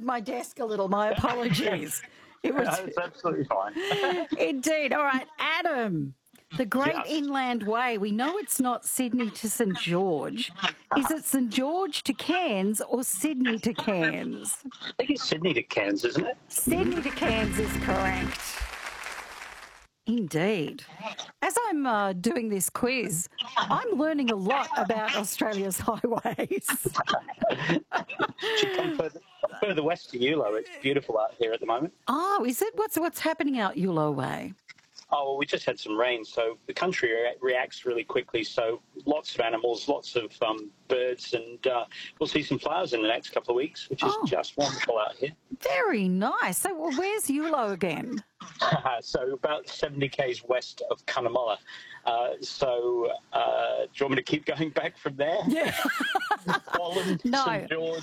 my desk a little. My apologies. It was That's absolutely fine. indeed. All right, Adam. The Great Yes. Inland Way. We know it's not Sydney to St George. Is it St George to Cairns or Sydney to Cairns? I think it's Sydney to Cairns, isn't it? Sydney to Cairns is correct. Indeed. As I'm doing this quiz, I'm learning a lot about Australia's highways. Should come further west to Eulo. It's beautiful out here at the moment. Oh, is it? What's happening out Eulo Way? Oh, well, we just had some rain, so the country reacts really quickly. So lots of animals, lots of birds, and we'll see some flowers in the next couple of weeks, which is just wonderful out here. Very nice. So where's Eulo again? So about 70 k's west of Cunnamulla. Do you want me to keep going back from there? Yeah. Holland, No. St George.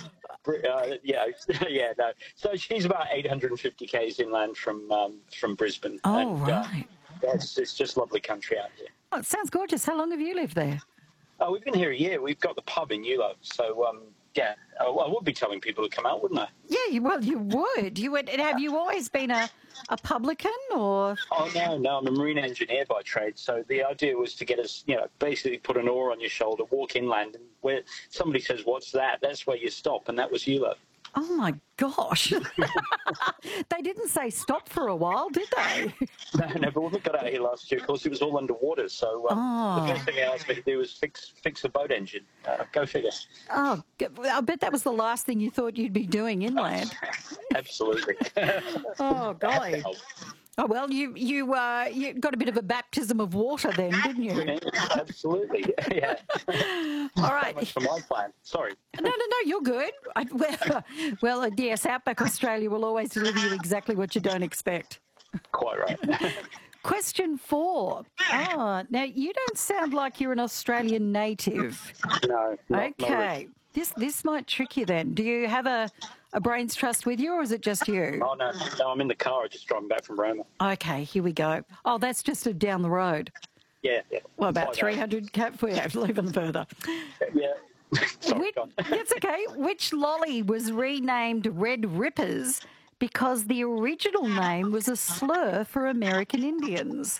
No. So she's about 850 k's inland from Brisbane. Oh, and, right. It's just lovely country out here. Oh, it sounds gorgeous. How long have you lived there? Oh, we've been here a year. We've got the pub in Eulo. So, I would be telling people to come out, wouldn't I? Yeah, you would. You would. Have you always been a publican or? Oh, no, I'm a marine engineer by trade. So the idea was to get us, basically put an oar on your shoulder, walk inland, and where somebody says, "What's that?" That's where you stop, and that was Eulo. Oh, my gosh. They didn't say stop for a while, did they? No, but when we got out here last year, of course, it was all underwater. So the first thing they asked me to do was fix the boat engine. Go figure. Oh, I bet that was the last thing you thought you'd be doing inland. Absolutely. Oh, golly. Oh, well, you got a bit of a baptism of water then, didn't you? Absolutely, yeah. All right. So much for my plan. Sorry. No, you're good. Well, yes, Outback Australia will always deliver you exactly what you don't expect. Quite right. Question 4. Now you don't sound like you're an Australian native. No. Not Okay. really. This might trick you then. Do you have a brain's trust with you or is it just you? Oh, no, I'm in the car. I'm just driving back from Roma. Okay, here we go. Oh, that's just down the road. Yeah. Well, about 5 300 even further. Yeah. Sorry, go on. That's okay. Which lolly was renamed Red Rippers because the original name was a slur for American Indians?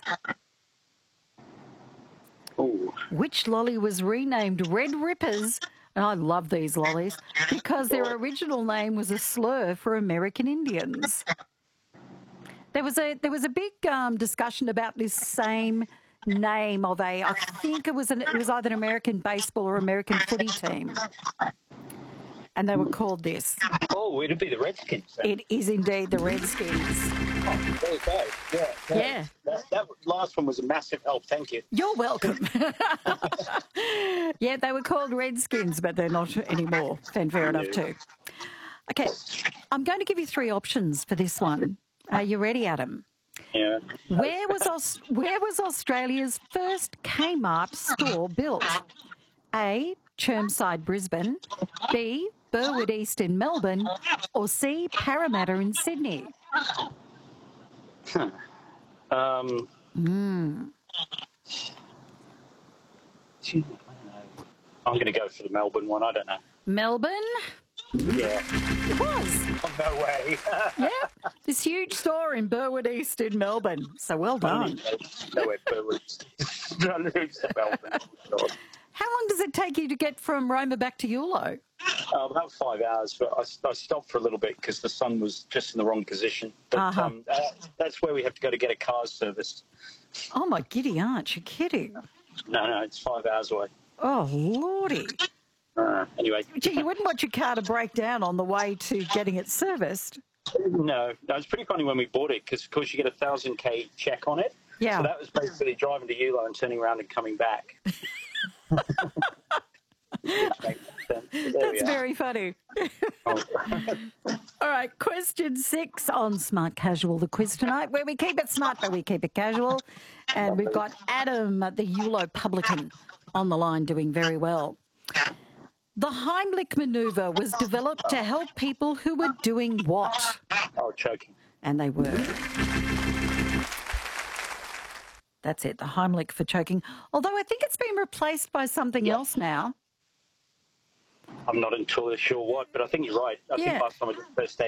Ooh. Which lolly was renamed Red Rippers? And I love these lollies because their original name was a slur for American Indians. There was a big discussion about this same name of I think it was either an American baseball or American footy team, and they were called this. Oh, it'd be the Redskins. Then. It is indeed the Redskins. Oh, there you go. Yeah. That last one was a massive help. Thank you. You're welcome. Yeah, they were called Redskins, but they're not anymore. And fair enough too. Okay, I'm going to give you 3 options for this one. Are you ready, Adam? Yeah. Where was Australia's first Kmart store built? A, Chermside, Brisbane. B, Burwood East in Melbourne. Or C, Parramatta in Sydney? I'm going to go for the Melbourne one. I don't know. Melbourne? Yeah. It was. Oh, no way. Yeah, this huge store in Burwood East in Melbourne. So well done. Nowhere Burwood. Melbourne. How long does it take you to get from Roma back to Eulo? About 5 hours, but I stopped for a little bit because the sun was just in the wrong position. But that's where we have to go to get a car serviced. Oh, my giddy aunt, you're kidding. No, it's 5 hours away. Oh, lordy. Anyway. Gee, you wouldn't want your car to break down on the way to getting it serviced. No, it's pretty funny when we bought it because, of course, you get a 1,000k check on it. Yeah. So that was basically driving to Eulo and turning around and coming back. That's very funny. All right, question 6 on Smart Casual, the quiz tonight, where we keep it smart, but we keep it casual. And we've got Adam, the Eulo publican, on the line doing very well. The Heimlich manoeuvre was developed to help people who were doing what? Oh, choking. And they were. That's it, the Heimlich for choking. Although I think it's been replaced by something else now. I'm not entirely sure what, but I think you're right. I think last time I did first aid,